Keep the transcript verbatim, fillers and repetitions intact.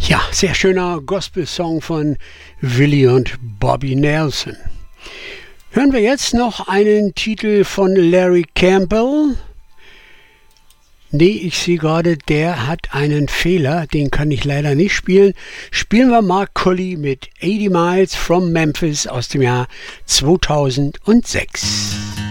Ja, sehr schöner Gospel-Song von Willie und Bobby Nelson. Hören wir jetzt noch einen Titel von Larry Campbell. Nee, ich sehe gerade, der hat einen Fehler, den kann ich leider nicht spielen. Spielen wir Mark Colley mit eighty Miles from Memphis aus dem Jahr zweitausendsechs.